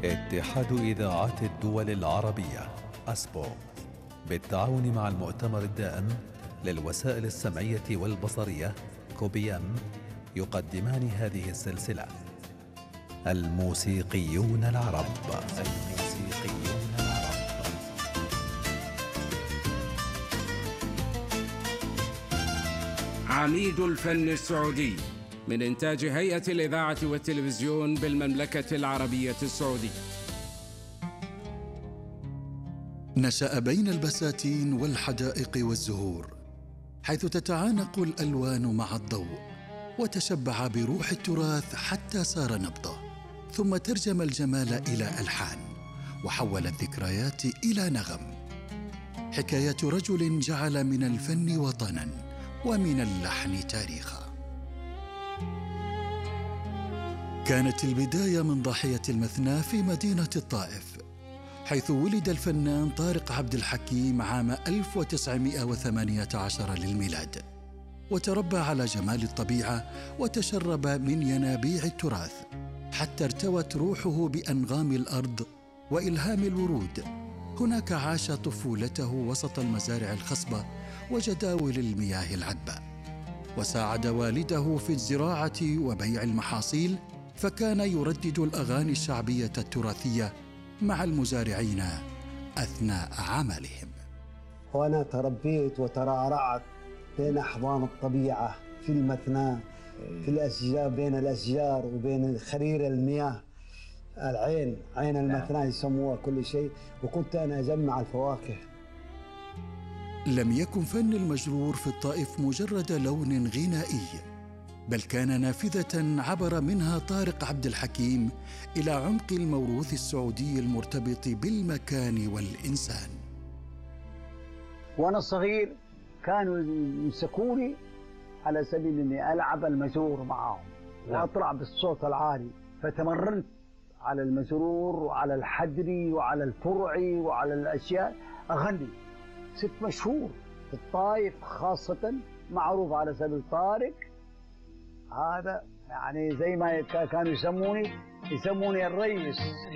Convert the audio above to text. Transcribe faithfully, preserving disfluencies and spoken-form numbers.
اتحاد إذاعات الدول العربية أسبو بالتعاون مع المؤتمر الدائم للوسائل السمعية والبصرية كوبيام يقدمان هذه السلسلة الموسيقيون العرب. الموسيقيون العرب. عميد الفن السعودي من إنتاج هيئة الإذاعة والتلفزيون بالمملكة العربية السعودية. نشأ بين البساتين والحدائق والزهور، حيث تتعانق الألوان مع الضوء، وتشبع بروح التراث حتى صار نبضة، ثم ترجم الجمال إلى ألحان، وحول الذكريات إلى نغم. حكاية رجل جعل من الفن وطناً ومن اللحن تاريخاً. كانت البداية من ضاحية المثنى في مدينة الطائف، حيث ولد الفنان طارق عبد الحكيم عام ألف وتسعمائة وثمانية عشر للميلاد، وتربى على جمال الطبيعة وتشرب من ينابيع التراث، حتى ارتوت روحه بأنغام الأرض وإلهام الورود. هناك عاش طفولته وسط المزارع الخصبة وجداول المياه العذبة، وساعد والده في الزراعة وبيع المحاصيل، فكان يردد الأغاني الشعبية التراثية مع المزارعين أثناء عملهم. وأنا تربيت وترعرعت بين أحضان الطبيعة في المثنى، في الأشجار، بين الأشجار وبين خرير المياه، العين، عين المثنى يسموها كل شيء، وكنت أنا أجمع الفواكه. لم يكن فن المجرور في الطائف مجرد لون غنائي، بل كان نافذة عبر منها طارق عبد الحكيم إلى عمق الموروث السعودي المرتبط بالمكان والإنسان. وأنا صغير كانوا يمسكوني على سبيل أني ألعب المجرور معهم وأطلع بالصوت العالي، فتمرنت على المجرور وعلى الحدري وعلى الفرعي وعلى الأشياء، أغني. صرت مشهور في الطائف خاصة، معروف على سبيل طارق. هذا يعني زي ما كانوا يسموني يسموني الريس.